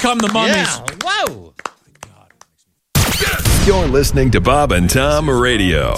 come the mummies. Yeah. Whoa. You're listening to Bob and Tom Radio.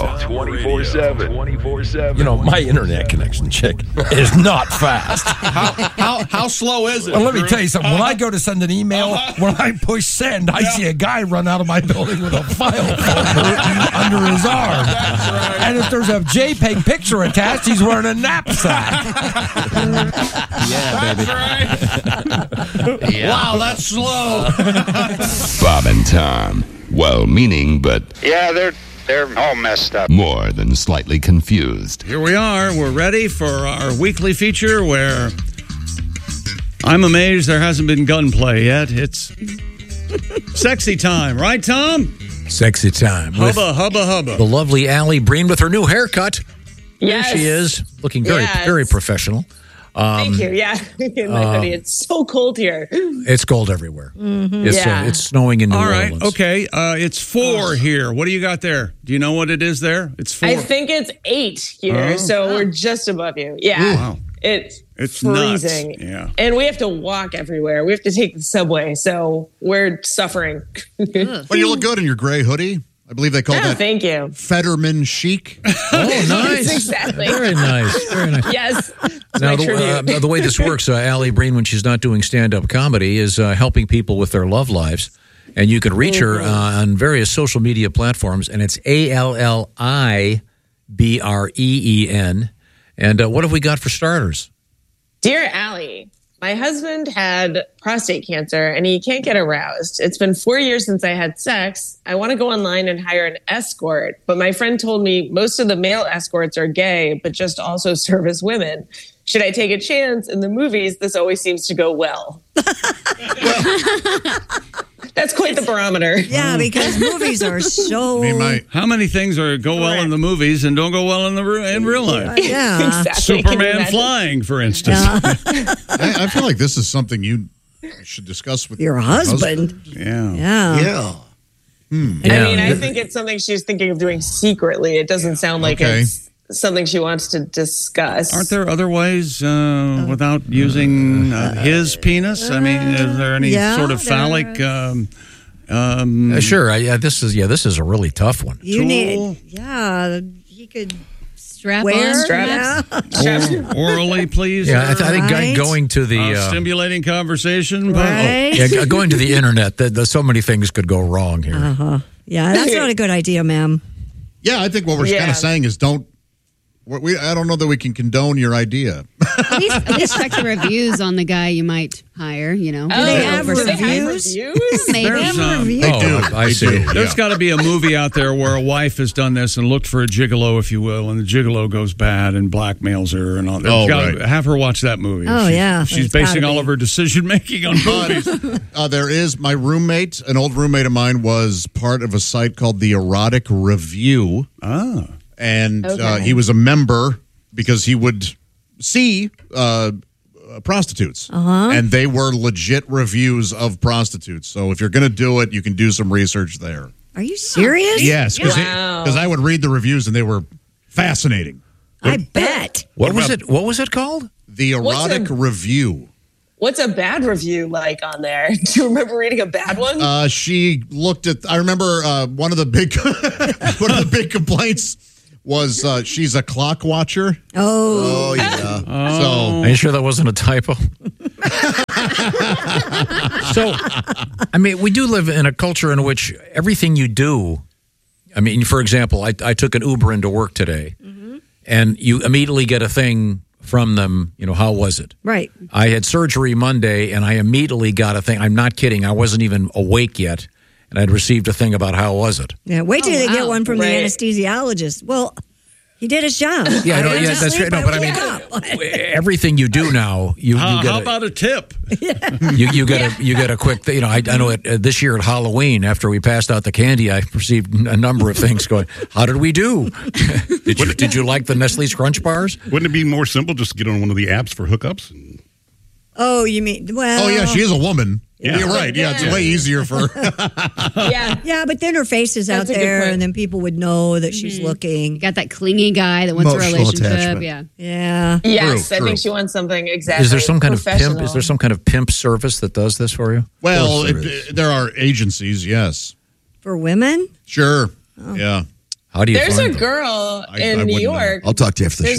24/7. You know, my internet connection, chick, is not fast. How slow is it? Well, let me tell you something. When I go to send an email, when I push send, I see a guy run out of my building with a file folder under his arm. Right. And if there's a JPEG picture attached, he's wearing a knapsack. Yeah, baby. Right. Yeah. Wow, that's slow. Bob and Tom. Well-meaning, but Yeah, they're all messed up. more than slightly confused. Here we are. We're ready for our weekly feature where I'm amazed there hasn't been gunplay yet. It's sexy time, right, Tom? Sexy time. With Hubba. the lovely Allie Breen with her new haircut. Yes. There she is, looking very, Yes. very professional. Thank you. Yeah. In my hoodie. It's so cold here. It's cold everywhere. Yeah. It's snowing in New All right, Orleans. okay. It's 4 here. What do you got there? Do you know what it is there? It's 4. I think it's 8 here. Oh. So we're just above you. Yeah. Wow. It's nuts. freezing. Yeah. And we have to walk everywhere. We have to take the subway. So we're suffering. Well, you look good in your gray hoodie. I believe they call Oh, that thank you. Fetterman chic. Oh, nice. Exactly. Very nice. Very nice. Yes. It's Now, my tribute. the way this works, Allie Breen, when she's not doing stand-up comedy, is helping people with their love lives. And you can reach her on various social media platforms, and it's ALLIBREEN. And what have we got for starters? Dear Allie, my husband had prostate cancer and he can't get aroused. It's been 4 years since I had sex. I want to go online and hire an escort, but my friend told me most of the male escorts are gay, but just also serve as women. Should I take a chance? In the movies, this always seems to go well. That's quite the barometer. Yeah, because movies are so. How many things go well in the movies and don't go well in real life? Yeah. Exactly. Can you Superman imagine? flying, for instance. I feel like this is something you should discuss with Your husband. Yeah. Yeah. I mean, I think it's something she's thinking of doing secretly. It doesn't sound like it's something she wants to discuss. Aren't there other ways without using his penis? I mean, is there any sort of phallic? Sure. This is a really tough one. You need. Yeah. He could Strap wear. on. Yeah. Orally, please. Yeah, I think Right. going to the stimulating conversation. Right. going to the internet. So many things could go wrong here. Yeah, that's not a good idea, ma'am. Yeah, I think what we're kind of saying is don't. I don't know that we can condone your idea. At least check the reviews on the guy you might hire, you know. Do they have Over something. reviews? Maybe. There's, I see. There's got to be a movie out there where a wife has done this and looked for a gigolo, if you will, and the gigolo goes bad and blackmails her and all that. Right. Have her watch that movie. Oh, yeah. She's It's gotta basing all be. of her decision making on movies. There is my roommate, an old roommate of mine, was part of a site called the Erotic Review. And he was a member because he would see prostitutes. And they were legit reviews of prostitutes. So if you're going to do it, you can do some research there. Are you serious? Yes, because I would read the reviews and they were fascinating. I bet. What was it? What was it called? The Erotic Review. What's a bad review like on there? Do you remember reading a bad one? She looked at. I remember one of the big complaints was she's a clock watcher. Oh yeah. So, are you sure that wasn't a typo? So, I mean, we do live in a culture in which everything you do. I mean, for example, I took an Uber into work today, and you immediately get a thing from them, you know, how was it? Right. I had surgery Monday, and I immediately got a thing. I'm not kidding. I wasn't even awake yet, and I'd received a thing about how was it. Yeah, wait till they get one from the Right. anesthesiologist. Well, he did his job. Yeah, I know, went to that's sleep, right. No, but I woke mean, up. everything you do now, you How get about a tip? you get a quick. You know, I know this year at Halloween, after we passed out the candy, I received a number of things going. How did we do? Did you like the Nestle Crunch bars? Wouldn't it be more simple just to get on one of the apps for hookups? Oh, you mean, well. Oh, yeah, she is a woman. Yeah, you're right. Yeah, it's way easier for. Yeah, but then her face is out That's a good there, point. and then people would know that she's looking. You got that clingy guy that wants a Emotional relationship. attachment. Yeah. Yeah. Yes, True, I true. think she wants something exactly. Is there some kind of pimp? professional. Is there some kind of pimp service that does this for you? Well, Of course there is. there are agencies. Yes, For women? sure. Yeah. How do you There's find a them? girl I in New wouldn't know. York. I'll talk to you after the There's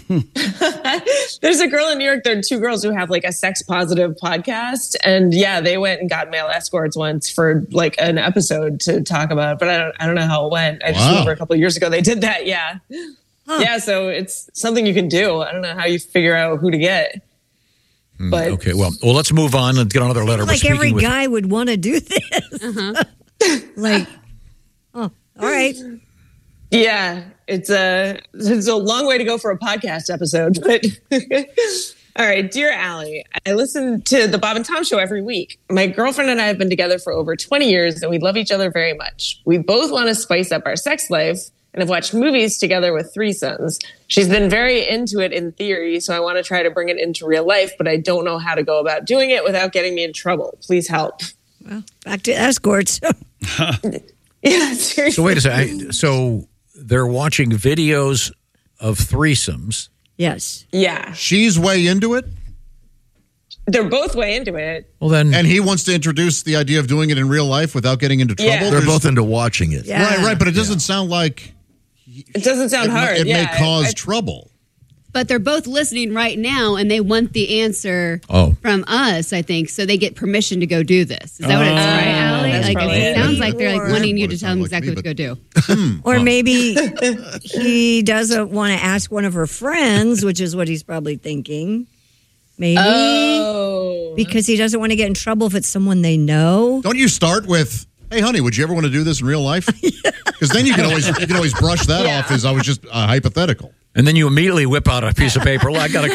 show. there's a girl in New York. There are two girls who have like a sex positive podcast, and yeah, they went and got male escorts once for like an episode to talk about it. But I don't know how it went. I just Wow. remember a couple of years ago they did that. Yeah, yeah. So it's something you can do. I don't know how you figure out who to get. But Okay, well, let's move on and get another letter. We're Like speaking every with- guy would want to do this. Like, oh, all right. yeah, it's a long way to go for a podcast episode. But all right, dear Allie, I listen to the Bob and Tom show every week. My girlfriend and I have been together for over 20 years, and we love each other very much. We both want to spice up our sex life and have watched movies together with threesomes. She's been very into it in theory, so I want to try to bring it into real life, but I don't know how to go about doing it without getting me in trouble. Please help. Well, back to escorts. Yeah, seriously. So wait a second. So they're watching videos of threesomes. Yes. Yeah, She's way into it, they're both way into it. Well, then and he wants to introduce the idea of doing it in real life without getting into trouble. Yeah. They're There's- both into watching it. Yeah. Right, but it doesn't sound like It doesn't sound hard. it yeah, may cause I- trouble. But they're both listening right now, and they want the answer from us, I think, so they get permission to go do this. Is that what it's right, Allie? that's Like, probably it it. sounds like they're like Or- wanting you What to it tell them sounds like exactly to me, what to go do. Or maybe he doesn't want to ask one of her friends, which is what he's probably thinking. Maybe. Oh. Because he doesn't want to get in trouble if it's someone they know. Don't you start with, "Hey, honey, would you ever want to do this in real life?" Because then you can always brush that off as I was just hypothetical. And then you immediately whip out a piece of paper. Well, I got a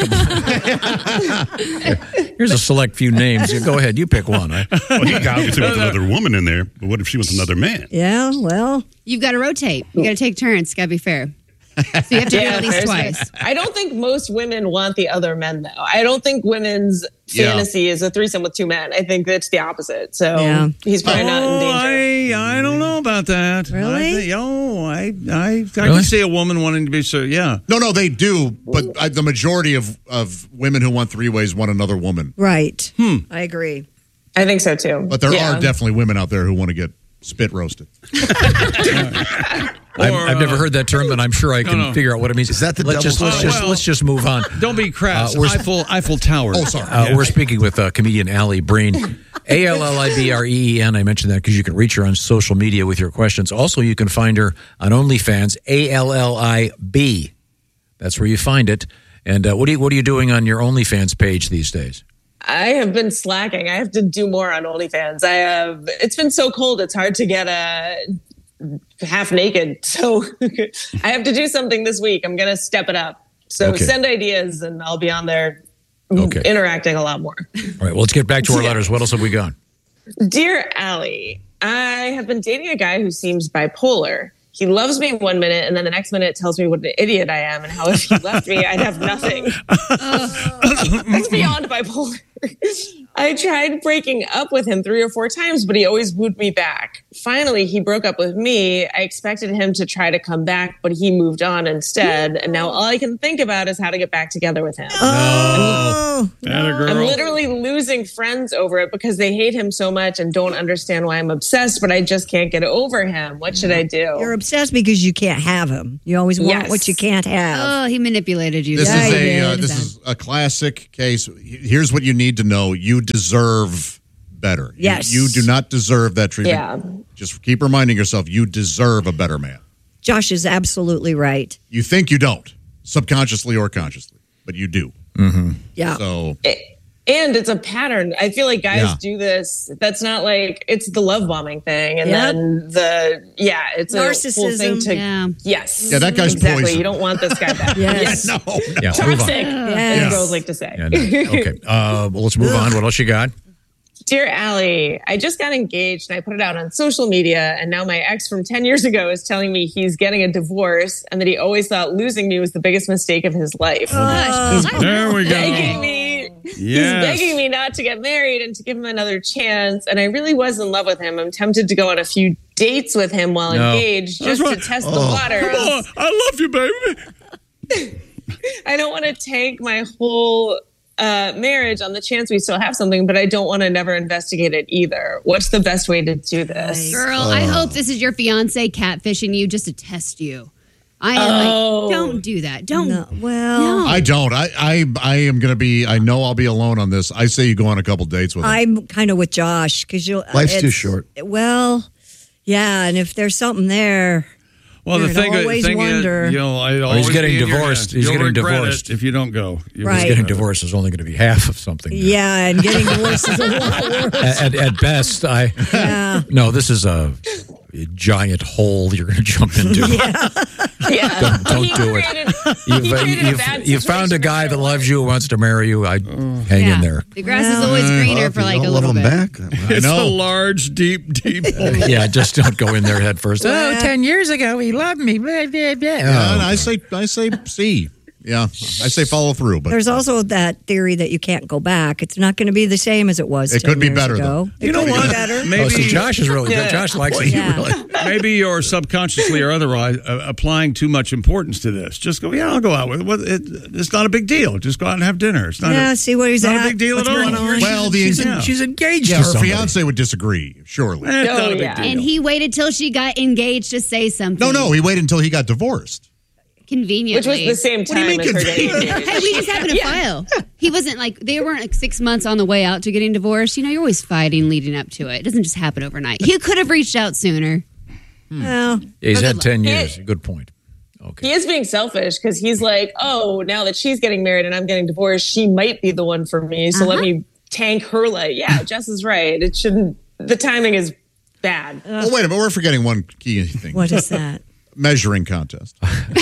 couple. Here's a select few names. Go ahead. You pick one. Right? Well, he obviously wants another woman in there, but what if she wants another man? Yeah, well. You've got to rotate. You got to take turns. It's got to be fair. So you have to do it at least there's- twice. I don't think most women want the other men, though. I don't think women's fantasy is a threesome with two men. I think it's the opposite. So Yeah. he's probably not in danger. I don't know about that. Really? I can see a woman wanting to be so. Yeah. No, they do, but the majority of women who want three-ways want another woman. Right. I agree. I think so, too. But there Yeah. are definitely women out there who want to get spit roasted. I've never heard that term, but I'm sure I can figure out what it means. Is that the let's double standard? let's just move on. Don't be crass. we're- Eiffel Tower. Oh, sorry. We're speaking with comedian Allie Breen, ALLIBREEN. I mentioned that because you can reach her on social media with your questions. Also, you can find her on OnlyFans, ALLIB. That's where you find it. And what are you doing on your OnlyFans page these days? I have been slacking. I have to do more on OnlyFans. It's been so cold. It's hard to get half naked. So I have to do something this week. I'm going to step it up. So Okay. send ideas and I'll be on there interacting a lot more. All right, well, let's get back to our letters. What else have we got? Dear Allie, I have been dating a guy who seems bipolar. He loves me 1 minute and then the next minute tells me what an idiot I am and how if he left me, I'd have nothing. That's beyond bipolar. I tried breaking up with him 3 or 4 times, but he always wooed me back. Finally, he broke up with me. I expected him to try to come back, but he moved on instead. And now all I can think about is how to get back together with him. Oh. I'm literally losing friends over it because they hate him so much and don't understand why I'm obsessed, but I just can't get over him. What should I do? You're obsessed because you can't have him. You always want what you can't have. Oh, he manipulated you. This Yeah, is a classic case. Here's what you need to know: you deserve better. Yes. you do not deserve that treatment. Yeah. Just keep reminding yourself you deserve a better man. Josh is absolutely right. You think you don't, subconsciously or consciously, but you do. Yeah. So And it's a pattern. I feel like guys Yeah. do this. That's not like it's the love bombing thing, and Yep. then it's a whole thing Narcissism. to Yeah. yes, Yeah, that guy's exactly. poison. You don't want this guy back. Yes. no. Yeah, move on. Toxic, as Yes. girls like to say. Yeah, no. Okay, well, let's move on. What else you got? Dear Allie, I just got engaged and I put it out on social media, and now my ex from 10 years ago is telling me he's getting a divorce and that he always thought losing me was the biggest mistake of his life. There we go. Begging me He's begging me not to get married and to give him another chance. And I really was in love with him. I'm tempted to go on a few dates with him while engaged just to test the waters. I love you, baby. I don't want to tank my whole marriage on the chance we still have something, but I don't want to never investigate it either. What's the best way to do this? Girl, I hope this is your fiance catfishing you just to test you. Don't do that. Don't. No, well, I don't. I am going to be, I know I'll be alone on this. I say you go on a couple dates with him. I'm kind of with Josh because life's too short. Well, yeah, and if there's something there, well, the thing is, he's getting divorced. He's getting divorced if you don't go. Right. He's getting divorced is only going to be half of something. Yeah, and getting divorced is a lot worse. At best, no, this is a giant hole you're going to jump into. Don't do it. You found a guy that loves you, wants to marry you. Hang in there. The grass is always greener for like a little bit. Back. It's a large, deep hole. Yeah, just don't go in there head first. 10 years ago, he loved me. Blah, blah, blah. Yeah, and I say C. Yeah, I say follow through. But there's also that theory that you can't go back. It's not going to be the same as it was. It 10 could be years better, ago. though. You know what? Better. Maybe Josh is really good. Josh likes it. Yeah. Maybe you're subconsciously or otherwise applying too much importance to this. Just go. Yeah, I'll go out with it. It's not a big deal. Just go out and have dinner. It's not. See what he's not at. a big deal What's at all. going on? Well, she's engaged. Yeah, to her somebody. fiance would disagree. Surely. It's not a big deal. And he waited till she got engaged to say something. No, he waited until he got divorced. Conveniently. Which was the same time as her getting engaged. Hey, we just happened to file. He wasn't they weren't 6 months on the way out to getting divorced. You're always fighting leading up to it. It doesn't just happen overnight. He could have reached out sooner. Well, he's had 10 years. Good point. Okay. He is being selfish because he's like, oh, now that she's getting married and I'm getting divorced, she might be the one for me. So let me tank her life. Yeah, Jess is right. It shouldn't. The timing is bad. Well, wait a minute. We're forgetting one key thing. What is that? Measuring contest.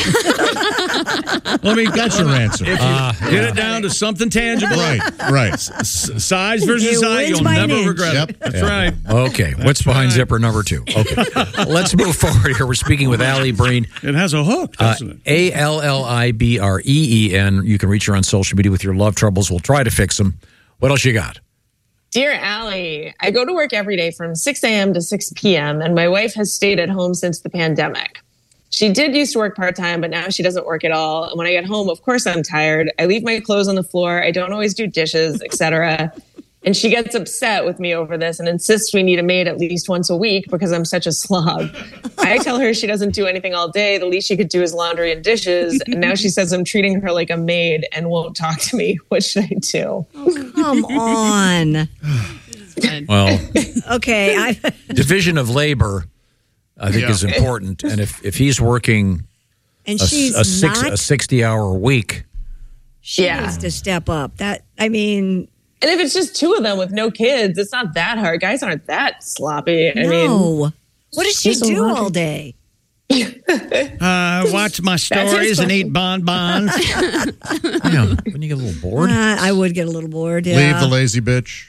That's your answer. Get it down to something tangible. Right. Size versus size. You'll never regret it. That's right. Okay. What's behind zipper number 2? Okay. Let's move forward here. We're speaking with Allie Breen. It has a hook, doesn't it? ALLIBREEN. You can reach her on social media with your love troubles. We'll try to fix them. What else you got? Dear Allie, I go to work every day from 6 a.m. to 6 p.m., and my wife has stayed at home since the pandemic. She did used to work part-time, but now she doesn't work at all. And when I get home, of course, I'm tired. I leave my clothes on the floor. I don't always do dishes, etc. And she gets upset with me over this and insists we need a maid at least once a week because I'm such a slob. I tell her she doesn't do anything all day. The least she could do is laundry and dishes. And now she says I'm treating her like a maid and won't talk to me. What should I do? Oh, come on. Well, okay. Division of labor, I think, is important. And if he's working and a 60-hour week, she needs to step up. And if it's just two of them with no kids, it's not that hard. Guys aren't that sloppy. I mean, what does she do all day? Watch my stories and eat bonbons. Wouldn't you get a little bored? I would get a little bored, yeah. Leave the lazy bitch.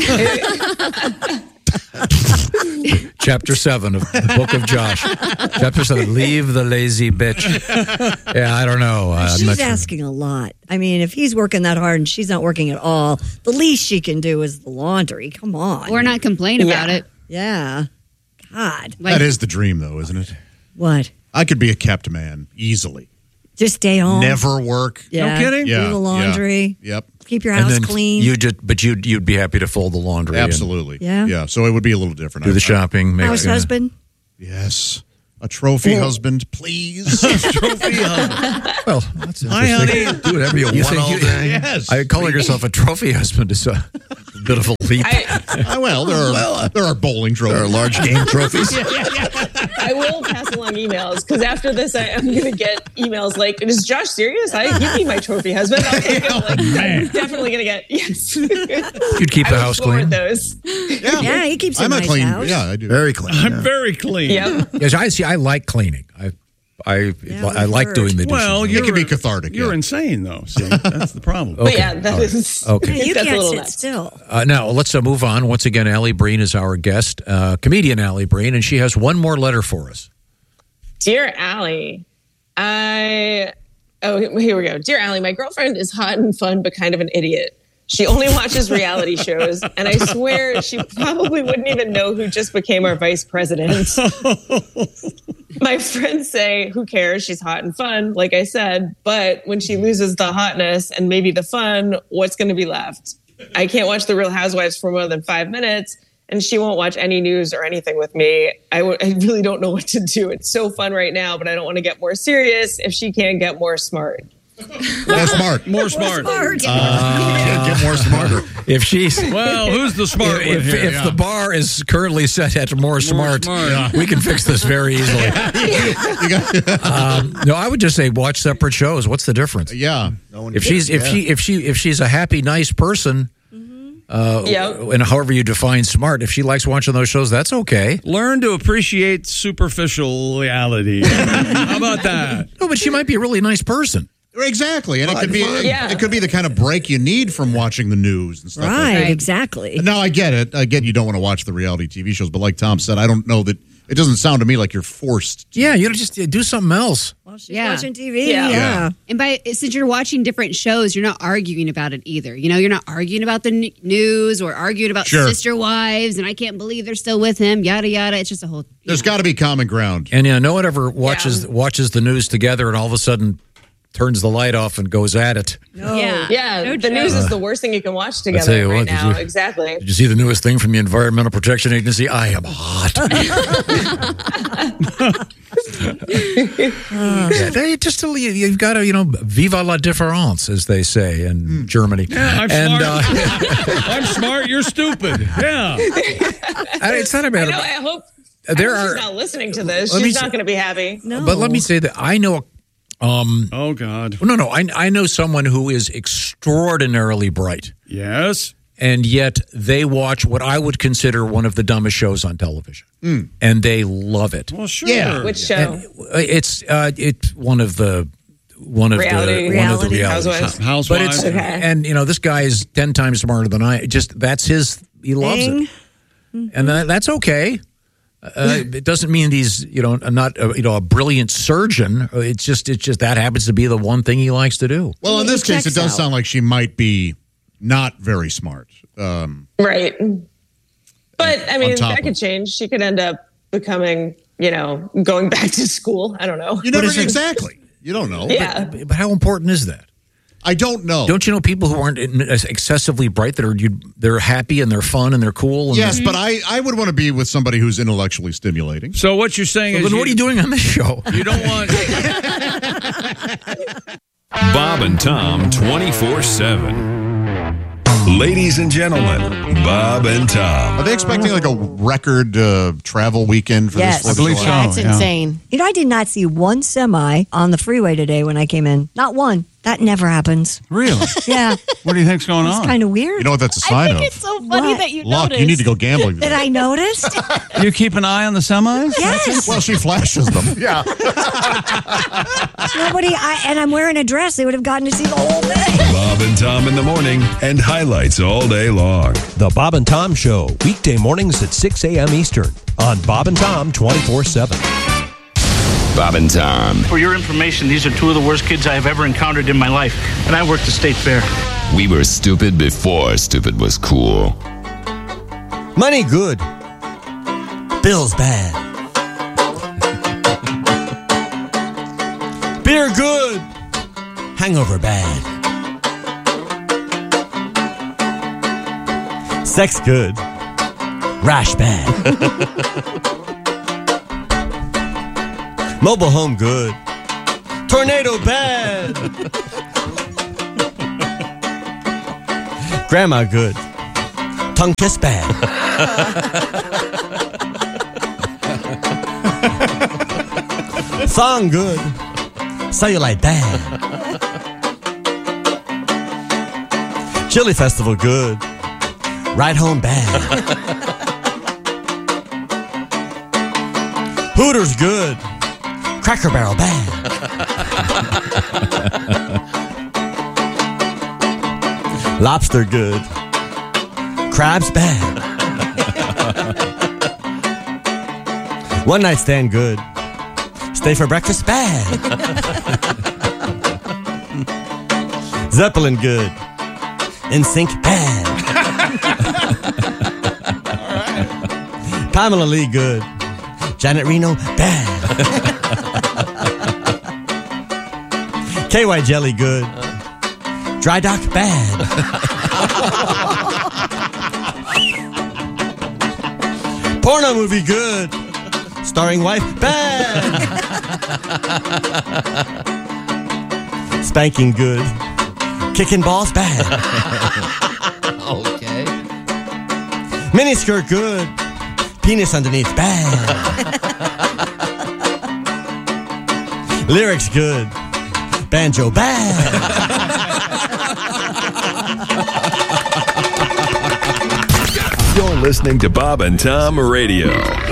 Chapter 7 of the book of Josh. Chapter 7, leave the lazy bitch. Yeah, I don't know. She's asking a lot. I mean, if he's working that hard and she's not working at all, the least she can do is the laundry. Come on. Or not complain about it. Yeah. God. That is the dream, though, isn't it? What? I could be a kept man easily. Just stay home. Never work. Yeah. No kidding? Yeah. Do the laundry. Yeah. Yep. Keep your house clean. You'd be happy to fold the laundry. Absolutely. And, yeah. So it would be a little different. Do the shopping. House husband. Yes. A trophy husband, please. Trophy husband. Well, that's hi, honey. Do whatever you want all day. Yes. Calling yourself a trophy husband is a bit of a leap. There are bowling trophies. There are large game trophies. I will pass along emails because after this, I am going to get emails like, "Is Josh serious? He'd be my trophy husband." I'll take him. I'm definitely going to get yes. You'd keep the house clean. Those. Yeah, he keeps I'm a a nice clean. house. Yeah, I do. Very clean. I'm very clean. Yep. Yes, I like cleaning. I like doing the dishes. Well, it can be cathartic. You're insane, though. See, that's the problem. But yeah, that is okay. You that's can't a little sit nuts. still. Now let's move on. Once again, Allie Breen is our guest, comedian Allie Breen, and she has one more letter for us. Dear Allie, here we go. Dear Allie, my girlfriend is hot and fun, but kind of an idiot. She only watches reality shows, and I swear she probably wouldn't even know who just became our vice president. My friends say, who cares? She's hot and fun, like I said. But when she loses the hotness and maybe the fun, what's going to be left? I can't watch The Real Housewives for more than 5 minutes, and she won't watch any news or anything with me. I really don't know what to do. It's so fun right now, but I don't want to get more serious if she can't get more smart. More smart. More smart. Get more smarter. If she's who's the smart one here? If the bar is currently set at more smart. We can fix this very easily. No, I would just say watch separate shows. What's the difference? Yeah. If she's a happy, nice person, and however you define smart, if she likes watching those shows, that's okay. Learn to appreciate superficiality. How about that? No, but she might be a really nice person. Exactly, and it could be the kind of break you need from watching the news and stuff. Right, like that. exactly. Now I get it. Again, you don't want to watch the reality TV shows, but like Tom said, I don't know that it doesn't sound to me like you're forced. Yeah, you just do something else. Well, she's watching TV. Yeah. And since you're watching different shows, you're not arguing about it either. You know, you're not arguing about the news or arguing about sister wives, and I can't believe they're still with him. Yada yada. It's just a whole. There's got to be common ground. And no one ever watches the news together, and all of a sudden turns the light off and goes at it. No. Yeah. The news is the worst thing you can watch together right now. Exactly. Did you see the newest thing from the Environmental Protection Agency? I am hot. You've got to, viva la différence, as they say in Germany. Yeah, I'm smart. I'm smart. You're stupid. Yeah. It's not about. I hope she's not listening to this. She's not going to be happy. No. But let me say that I know. Oh God! No. I know someone who is extraordinarily bright. Yes, and yet they watch what I would consider one of the dumbest shows on television, and they love it. Well, sure. Yeah. Which show? And it's one of the reality Housewives. But it's and this guy is 10 times smarter than I. That's he loves it, and that's okay. It doesn't mean he's not a brilliant surgeon. It's just that happens to be the one thing he likes to do. Well, in this case, it does sound like she might be not very smart. Right. But I mean, that could change. She could end up becoming, going back to school. I don't know. You never exactly. You don't know. Yeah. But how important is that? I don't know. Don't you know people who aren't excessively bright they're happy and they're fun and they're cool? And yes, but I would want to be with somebody who's intellectually stimulating. So what you're saying is, what are you doing on this show? You don't want Bob and Tom 24/7. Ladies and gentlemen, Bob and Tom. Are they expecting like a record travel weekend for this? I believe so. That's insane. I did not see one semi on the freeway today when I came in. Not one. That never happens. Really? Yeah. What do you think's going on? It's kind of weird. You know what that's a sign of? It's so funny that you Luck, noticed. you need to go gambling. That I noticed? You keep an eye on the semis? Yes. Well, she flashes them. Yeah. And I'm wearing a dress. They would have gotten to see the whole thing. Bob and Tom in the morning and highlights all day long. The Bob and Tom Show, weekday mornings at 6 a.m. Eastern on Bob and Tom 24/7. Bob and Tom. For your information, these are two of the worst kids I have ever encountered in my life, and I worked the state fair. We were stupid before stupid was cool. Money good. Bills bad. Beer good. Hangover bad. Sex good. Rash bad. Mobile home good. Tornado bad. Grandma good. Tongue kiss bad. Thong good. Cellulite bad. Chili festival good. Ride home bad. Hooters good. Cracker Barrel bad. Lobster good. Crabs bad. One night stand good. Stay for breakfast bad. Zeppelin good. NSYNC, bad. Pamela Lee, good. Janet Reno, bad. KY Jelly, good. Dry Dock, bad. Porno movie, good. Starring wife, bad. Spanking, good. Kicking balls, bad. Okay. Miniskirt, good. Penis underneath, bad. Lyrics, good. Banjo, bad. You're listening to Bob and Tom Radio.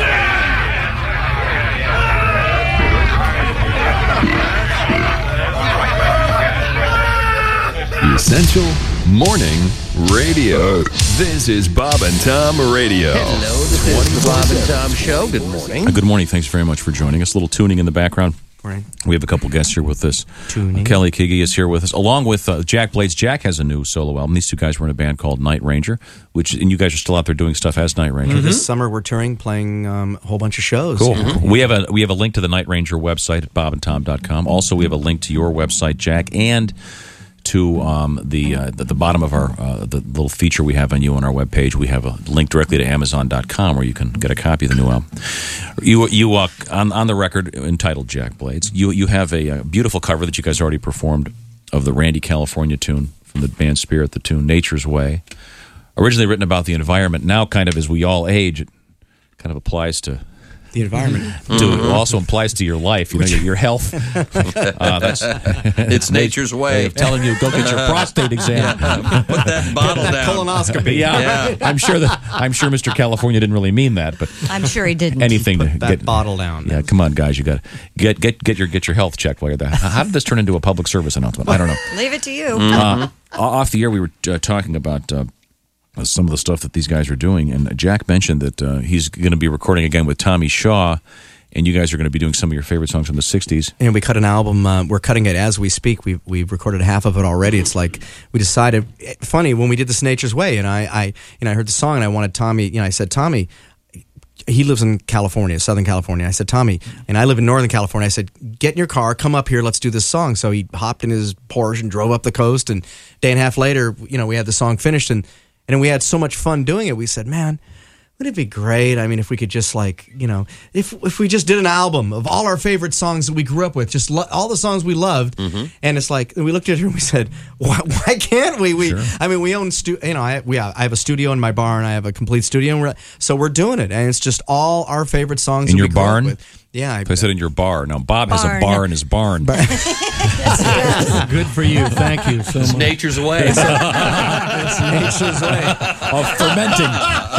Essential Morning Radio. This is Bob and Tom Radio. Hello, this is the Bob and Tom Show. Good morning. Good morning. Thanks very much for joining us. A little tuning in the background. Morning. We have a couple guests here with us. Tuning. Kelly Kigi is here with us, along with Jack Blades. Jack has a new solo album. These two guys were in a band called Night Ranger, and you guys are still out there doing stuff as Night Ranger. This summer we're touring, playing a whole bunch of shows. Cool. Mm-hmm. We have a link to the Night Ranger website at bobandtom.com. Also, we have a link to your website, Jack, and to the bottom of our the little feature we have on you on our webpage. We have a link directly to Amazon.com where you can get a copy of the new album. You on the record entitled Jack Blades. You have a beautiful cover that you guys already performed of the Randy California tune from the band Spirit, the tune Nature's Way. Originally written about the environment, now kind of as we all age, it kind of applies to the environment. It also applies to your life, your health. It's nature's way of telling you go get your prostate exam. Put that bottle down. Colonoscopy. Yeah. I'm sure Mr. California didn't really mean that, but I'm sure he didn't. Anything to Put that bottle down. Yeah, come on, guys, you got to get your health checked while you're there. How did this turn into a public service announcement? I don't know. Leave it to you. Off the air, we were talking about some of the stuff that these guys are doing, and Jack mentioned that he's going to be recording again with Tommy Shaw, and you guys are going to be doing some of your favorite songs from the 60s. And we cut an album. We're cutting it as we speak. We've recorded half of it already. It's like we decided. Funny, when we did this Nature's Way, and I heard the song, and I wanted Tommy. I said, Tommy, he lives in California, Southern California. I said, Tommy, and I live in Northern California. I said, get in your car, come up here, let's do this song. So he hopped in his Porsche and drove up the coast. And a day and a half later, we had the song finished, and we had so much fun doing it. We said, man, wouldn't it be great? I mean, if we could just if we just did an album of all our favorite songs that we grew up with, just all the songs we loved. Mm-hmm. And it's like, we looked at her and we said, why can't we? Sure. I mean, we own, I have a studio in my barn. I have a complete studio. So we're doing it. And it's just all our favorite songs in that your we grew barn? up with. Yeah. I said in your bar. Now, Bob has a bar in his barn. Good for you. Thank you so much. It's nature's way. It's nature's way of fermenting.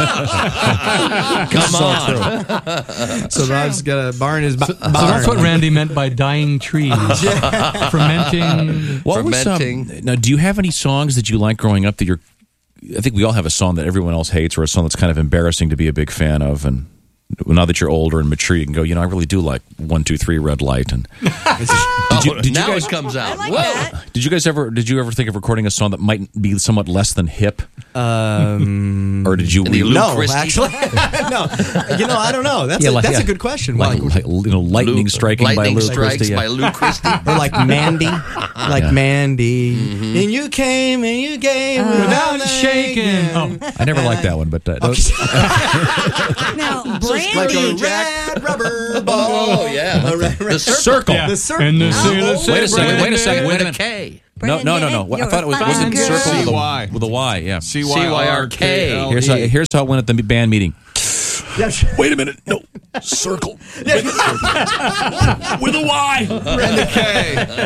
Come on. So Bob's got a barn in his barn. So that's what Randy meant by dying trees. Fermenting. Now, do you have any songs that you like growing up that I think we all have a song that everyone else hates or a song that's kind of embarrassing to be a big fan of, and now that you're older and mature, you can go, I really do like 1, 2, 3 Red Light. And did you now guys, it comes out. I like Whoa. that. Did you ever think of recording a song that might be somewhat less than hip? Or did you? No, Christie? actually, no. I don't know. That's a good question. Lightning striking by Lou Christie. By Lou Christie. Or like Mandy, Mandy. And you came and you gave without shaking. Oh. I never liked that one, but Now, Just like a Brandy. red rubber ball. Oh, yeah. The circle. Yeah. The circle. And the sailor said, Wait a second. Wait a With a minute. K. No. I thought it wasn't You're circle C-Y. with a Y. Yeah. C-Y-R-K. Here's how it went at the band meeting. Wait a minute. No. Circle. With a Y. And the K.